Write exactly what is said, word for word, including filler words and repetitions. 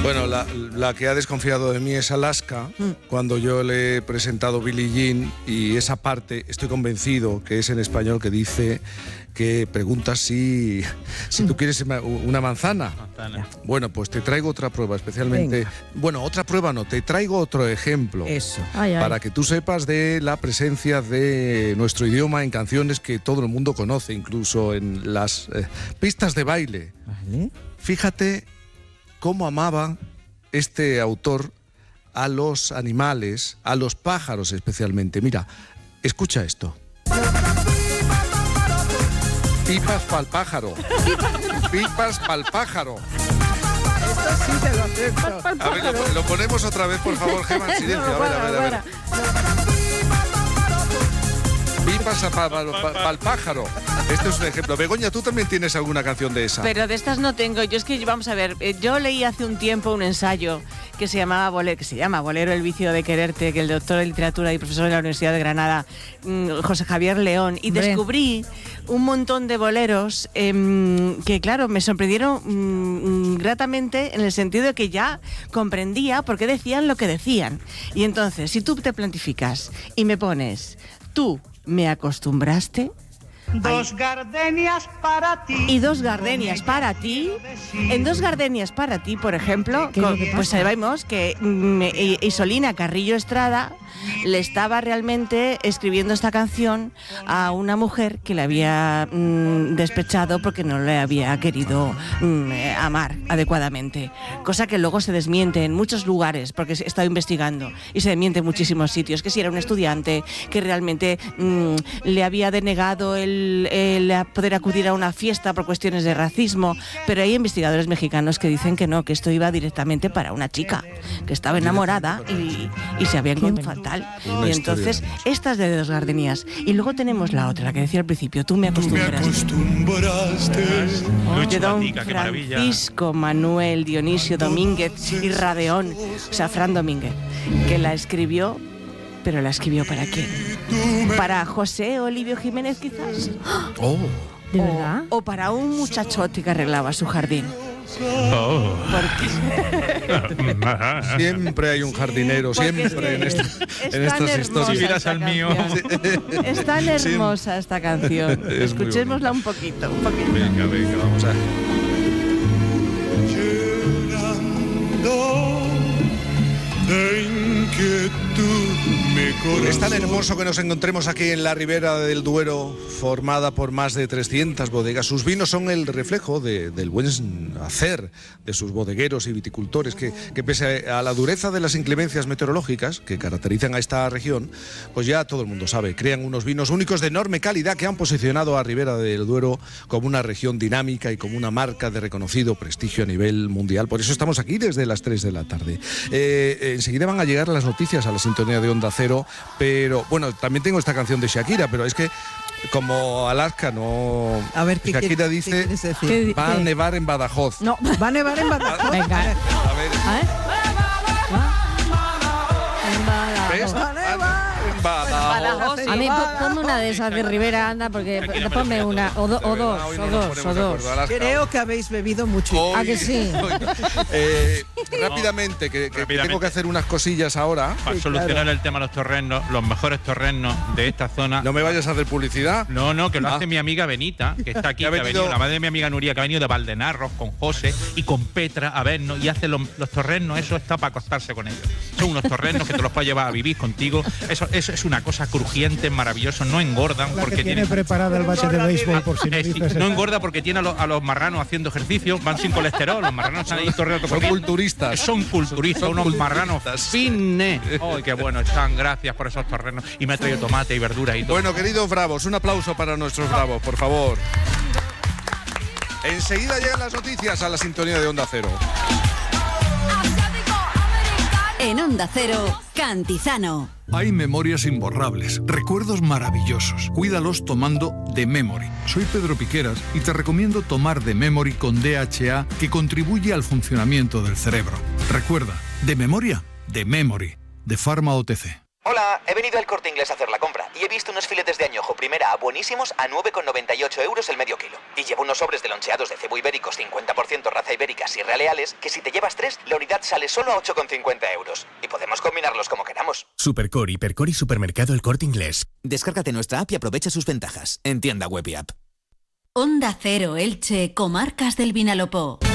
Bueno, la, la que ha desconfiado de mí es Alaska, mm. cuando yo le he presentado Billie Jean, y esa parte estoy convencido que es en español, que dice que pregunta si, si tú quieres una manzana. manzana. Bueno, pues te traigo otra prueba, especialmente... Venga. Bueno, otra prueba no, te traigo otro ejemplo. Eso. Ay, ay. Para que tú sepas de la presencia de nuestro idioma en canciones que todo el mundo conoce, incluso en las eh, pistas de baile. Vale. Fíjate cómo amaba este autor a los animales, a los pájaros especialmente. Mira, escucha esto. Pipas pa'l pájaro. Pipas pa'l pájaro. Esto sí te lo acepto. A ver, lo, lo ponemos otra vez, por favor, Gemma, en silencio. A ver, a ver, a ver. Pipas pa'l pa, pa, pa, pájaro. Este es un ejemplo. Begoña, ¿tú también tienes alguna canción de esa? Pero de estas no tengo. Yo es que, vamos a ver, yo leí hace un tiempo un ensayo que se llamaba Bolero, que se llama Bolero, el vicio de quererte, que el doctor en literatura y profesor de la Universidad de Granada, José Javier León, y Hombre. descubrí un montón de boleros eh, que, claro, me sorprendieron mm, gratamente, en el sentido de que ya comprendía por qué decían lo que decían. Y entonces, si tú te plantificas y me pones, tú me acostumbraste... Dos gardenias para ti. Y dos gardenias para ti. En dos gardenias para ti, por ejemplo, con, pues sabemos que mm, Isolina Carrillo Estrada le estaba realmente escribiendo esta canción a una mujer que le había mmm, despechado porque no le había querido mmm, amar adecuadamente. Cosa que luego se desmiente en muchos lugares, porque he estado investigando, y se desmiente en muchísimos sitios, que si era un estudiante que realmente mmm, le había denegado el, el poder acudir a una fiesta por cuestiones de racismo, pero hay investigadores mexicanos que dicen que no, que esto iba directamente para una chica que estaba enamorada y, y se había encontrado fatal. Una y entonces, esta es de Dos Gardenias. Y luego tenemos la otra, la que decía al principio, Tú me acostumbraste. Oh, de don Francisco Manuel Dionisio Domínguez y Radeón, o sea, Fran Domínguez, que la escribió, pero la escribió ¿para quién? ¿Para José Olivio Jiménez, quizás? Oh. ¿De verdad? O, o para un muchachote que arreglaba su jardín. Oh. Siempre hay un jardinero, Porque siempre en, esta, es en estas historias. Si miras al mío. Es tan hermosa sí. esta canción. Es Escuchémosla un poquito, un poquito. Venga, venga, vamos a... Es tan hermoso que nos encontremos aquí en la Ribera del Duero, formada por más de trescientas bodegas. Sus vinos son el reflejo de, del buen hacer de sus bodegueros y viticultores, que, que pese a la dureza de las inclemencias meteorológicas que caracterizan a esta región, pues ya todo el mundo sabe, crean unos vinos únicos de enorme calidad que han posicionado a Ribera del Duero como una región dinámica y como una marca de reconocido prestigio a nivel mundial. Por eso estamos aquí desde las tres de la tarde. Eh, enseguida van a llegar las noticias a la sintonía de Onda Cero, pero bueno, también tengo esta canción de Shakira, pero es que como Alaska no... A ver, ¿qué, Shakira qué, dice, ¿qué decir? va a nevar en Badajoz. No, va a nevar en Badajoz. Venga. A ver. ¿A ver? ¿Ves? Va a nevar. En Badajoz. Sí. A mí ponme una de esas de Rivera, anda, porque ponme una, o, do, o dos, Hoy o no nos dos, ponemos o de dos. acuerdo, Alaska. Creo que habéis bebido mucho. Hoy- ¿A que sí? hoy- eh, rápidamente, que, que Rápidamente. tengo que hacer unas cosillas ahora. Para Sí, solucionar claro. el tema de los torrenos, los mejores torrenos de esta zona. No me vayas a hacer publicidad. No, no, que lo Ah. hace mi amiga Benita, que está aquí, Que ha que ha venido- venido, la madre de mi amiga Nuria, que ha venido de Valdenarros con José y con Petra a vernos y hace los, los torrenos, eso está para acostarse con ellos. Son unos torrenos que te los puedes llevar a vivir contigo. Eso, eso es una cosa crujiente, maravilloso, no engordan La porque que tiene tienen... preparada el bate de béisbol, por si no Eh, sí, dices. no engorda porque tiene a los, a los marranos haciendo ejercicio, van sin colesterol, los marranos están ahí todo el rato Son comiendo. culturistas. Son culturistas, Son unos culturistas. marranos fines. ¡Ay, qué bueno están! Gracias por esos torrenos. Y me ha traído tomate y verduras y todo. Bueno, queridos bravos, un aplauso para nuestros bravos, por favor. Enseguida llegan las noticias a la sintonía de Onda Cero. En Onda Cero, Cantizano. Hay memorias imborrables, recuerdos maravillosos. Cuídalos tomando The Memory. Soy Pedro Piqueras y te recomiendo tomar The Memory con D H A, que contribuye al funcionamiento del cerebro. Recuerda, de memoria, The Memory, de Pharma O T C. Hola, he venido al Corte Inglés a hacer la compra y he visto unos filetes de añojo primera A buenísimos a nueve con noventa y ocho euros el medio kilo. Y llevo unos sobres de loncheados de cebo ibéricos cincuenta por ciento raza ibérica Sierra Leales que si te llevas tres, la unidad sale solo a ocho con cincuenta euros. Y podemos combinarlos como queramos. Supercore, Hipercore y Supermercado El Corte Inglés. Descárgate nuestra app y aprovecha sus ventajas. En tienda web y app. Onda Cero Elche, Comarcas del Vinalopó.